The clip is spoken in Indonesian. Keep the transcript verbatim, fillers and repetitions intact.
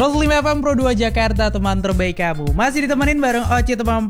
seratus lima F M Pro dua Jakarta, teman terbaik kamu. Masih ditemenin bareng Oci teman